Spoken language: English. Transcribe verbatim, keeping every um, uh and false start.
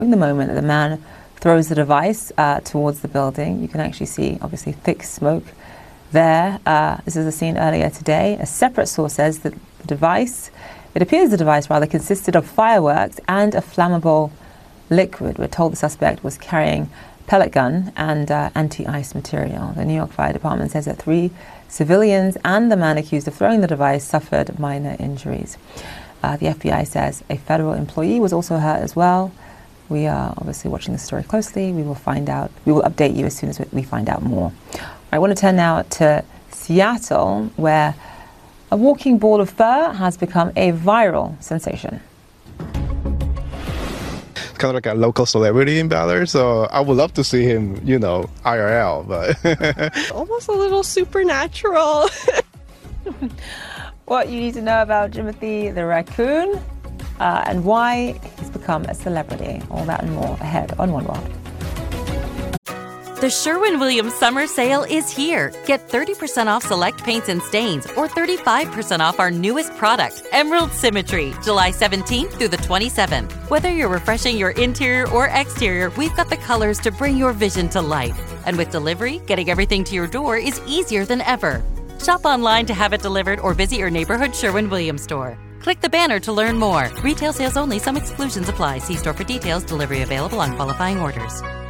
The moment that the man throws the device uh, towards the building, you can actually see, obviously, thick smoke there. Uh, this is a scene earlier today. A separate source says that the device, it appears the device rather, consisted of fireworks and a flammable liquid. We're told the suspect was carrying a pellet gun and uh, anti-ice material. The New York Fire Department says that three civilians and the man accused of throwing the device suffered minor injuries. Uh, the F B I says a federal employee was also hurt as well. We are obviously watching this story closely. We will find out, we will update you as soon as we find out more. I want to turn now to Seattle, where a walking ball of fur has become a viral sensation. Kind of like a local celebrity in Bel Air, so I would love to see him, you know, I R L, but almost a little supernatural. What you need to know about Jimothy the raccoon uh, and why he's become a celebrity. All that and more ahead on One World. The Sherwin-Williams summer sale is here. Get thirty percent off select paints and stains or thirty-five percent off our newest product, Emerald Symmetry, July seventeenth through the twenty-seventh. Whether you're refreshing your interior or exterior, we've got the colors to bring your vision to life. And with delivery, getting everything to your door is easier than ever. Shop online to have it delivered or visit your neighborhood Sherwin-Williams store. Click the banner to learn more. Retail sales only. Some exclusions apply. See store for details. Delivery available on qualifying orders.